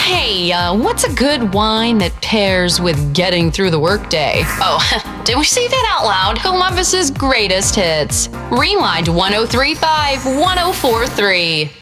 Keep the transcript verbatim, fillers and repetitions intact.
Hey, uh, what's a good wine that pairs with getting through the workday? Oh, did we say that out loud? Columbus's greatest hits. Rewind one oh three point five, one oh four point three.